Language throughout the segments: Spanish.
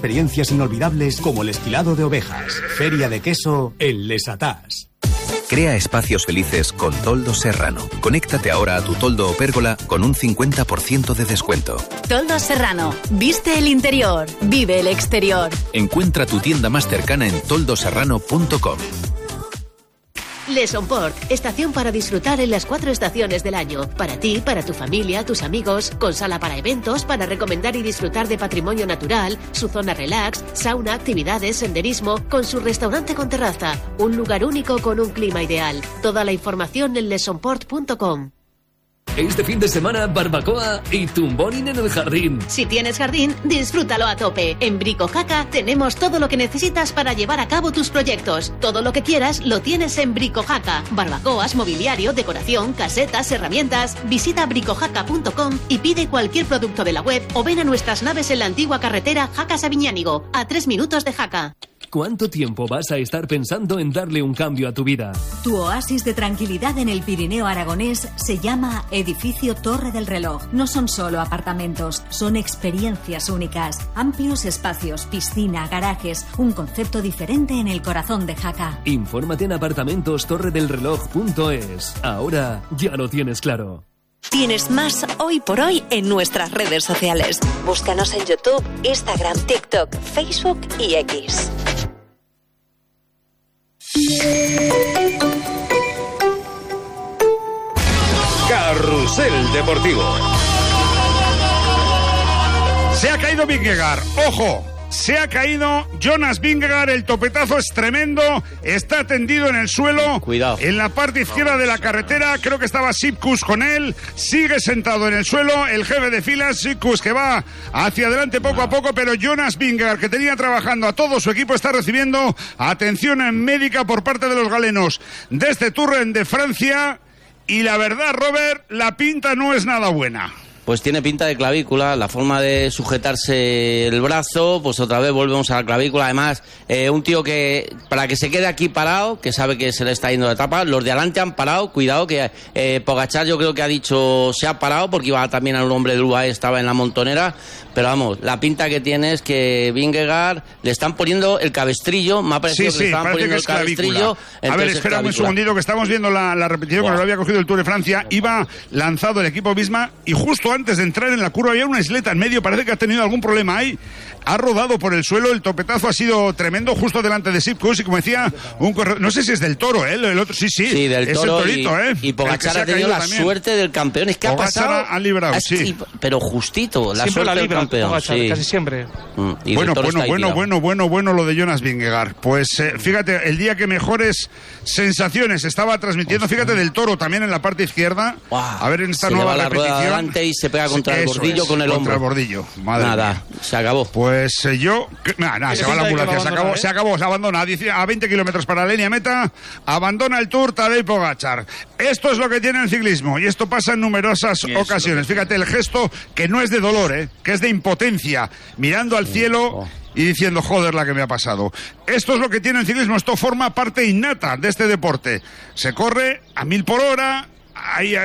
experiencias inolvidables como el esquilado de ovejas. Feria de queso en Les Atás. Crea espacios felices con Toldos Serrano. Conéctate ahora a tu toldo o pérgola con un 50% de descuento. Toldos Serrano. Viste el interior. Vive el exterior. Encuentra tu tienda más cercana en toldoserrano.com. Les Somport, estación para disfrutar en las 4 estaciones del año. Para ti, para tu familia, tus amigos, con sala para eventos, para recomendar y disfrutar de patrimonio natural, su zona relax, sauna, actividades, senderismo, con su restaurante con terraza. Un lugar único con un clima ideal. Toda la información en lesomport.com. Este fin de semana, barbacoa y tumboning en el jardín. Si tienes jardín, disfrútalo a tope. En Brico Jaca tenemos todo lo que necesitas para llevar a cabo tus proyectos. Todo lo que quieras lo tienes en Brico Jaca. Barbacoas, mobiliario, decoración, casetas, herramientas. Visita bricojaca.com y pide cualquier producto de la web o ven a nuestras naves en la antigua carretera Jaca-Sabiñánigo, a 3 minutos de Jaca. ¿Cuánto tiempo vas a estar pensando en darle un cambio a tu vida? Tu oasis de tranquilidad en el Pirineo aragonés se llama Edificio Torre del Reloj. No son solo apartamentos, son experiencias únicas. Amplios espacios, piscina, garajes, un concepto diferente en el corazón de Jaca. Infórmate en apartamentostorredelreloj.es. Ahora ya lo tienes claro. Tienes más hoy por hoy en nuestras redes sociales. Búscanos en YouTube, Instagram, TikTok, Facebook y X. Carrusel Deportivo. Se ha caído Vingegaard. ¡Ojo! Se ha caído Jonas Vingegaard, el topetazo es tremendo, está tendido en el suelo. Cuidado. En la parte izquierda de la carretera, creo que estaba Sipkus con él, sigue sentado en el suelo el jefe de filas, Sipkus, que va hacia adelante poco a poco, pero Jonas Vingegaard, que tenía trabajando a todo su equipo, está recibiendo atención médica por parte de los galenos de este Tour de Francia, y la verdad, Robert, la pinta no es nada buena. Pues tiene pinta de clavícula, la forma de sujetarse el brazo, pues otra vez volvemos a la clavícula. Además, un tío que, para que se quede aquí parado, que sabe que se le está yendo la etapa, los de adelante han parado, cuidado que Pogačar yo creo que ha dicho se ha parado porque iba también a un hombre de UAE, estaba en la montonera, pero vamos, la pinta que tiene es que Vingegaard le están poniendo el cabestrillo, me ha parecido que le estaban poniendo el cabestrillo. A ver, espérame un segundito que estamos viendo la repetición, que lo había cogido el Tour de Francia, iba lanzado el equipo Visma y justo antes de entrar en la curva había una isleta en medio, parece que ha tenido algún problema ahí, ha rodado por el suelo, el topetazo ha sido tremendo justo delante de Sipkus y como decía un corredor, no sé si es del Toro, el otro, sí, del Toro, es el Torito, y Pogačar ha tenido la suerte del campeón, es que Pogačar ha pasado, ha librado, sí, pero justito, la siempre suerte la del campeón, Pogačar, sí. casi siempre. Bueno lo de Jonas Vingegaard, pues fíjate, el día que mejores sensaciones estaba transmitiendo, fíjate, del Toro también en la parte izquierda, a ver en esta nueva repetición, adelante y se pega contra el bordillo con el hombro. Contra el bordillo, madre mía. Se acabó. Pues yo... Nada, se va la ambulancia, se acabó, se abandona a 20 kilómetros para la línea meta, abandona el Tour Tadej Pogačar. Esto es lo que tiene el ciclismo y esto pasa en numerosas ocasiones. Fíjate el gesto que no es de dolor, que es de impotencia, mirando al cielo y diciendo, joder, la que me ha pasado. Esto es lo que tiene el ciclismo, esto forma parte innata de este deporte. Se corre a 1000 por hora, hay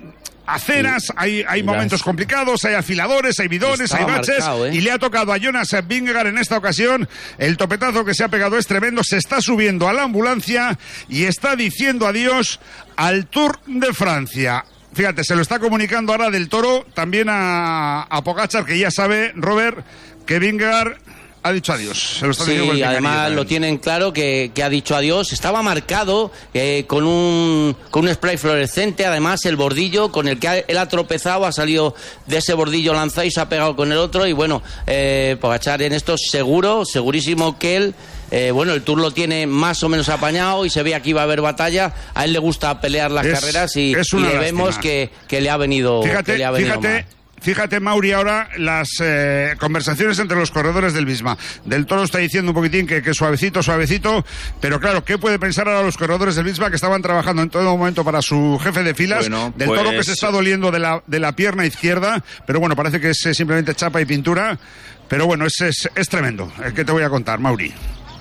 aceras, hay momentos complicados, hay afiladores, hay bidones, hay baches, y le ha tocado a Jonas Vingegaard en esta ocasión. El topetazo que se ha pegado es tremendo, se está subiendo a la ambulancia y está diciendo adiós al Tour de Francia. Fíjate, se lo está comunicando ahora del Toro también a Pogačar, que ya sabe, Robert, que Vingegaard ha dicho adiós. Se lo está diciendo sí, además lo tienen claro que ha dicho adiós. Estaba marcado con un spray fluorescente. Además, el bordillo con el que él ha tropezado ha salido de ese bordillo lanzado y se ha pegado con el otro. Y bueno, Pogačar en esto segurísimo que él... el Tour lo tiene más o menos apañado y se veía que iba a haber batalla. A él le gusta pelear las carreras y le vemos que le ha venido, mal. Fíjate, Mauri, ahora las conversaciones entre los corredores del Visma. Del Toro está diciendo un poquitín que suavecito, pero claro, ¿qué puede pensar ahora los corredores del Visma que estaban trabajando en todo momento para su jefe de filas? Del Toro, que se está doliendo de la pierna izquierda, pero bueno, parece que es simplemente chapa y pintura, pero bueno, es tremendo. ¿Qué te voy a contar, Mauri?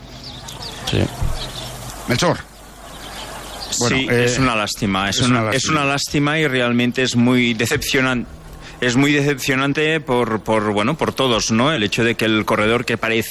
Sí. Melchor. Bueno, sí, es una lástima. Es una lástima y realmente es muy decepcionante. Es muy decepcionante por todos, ¿no? El hecho de que el corredor que parecía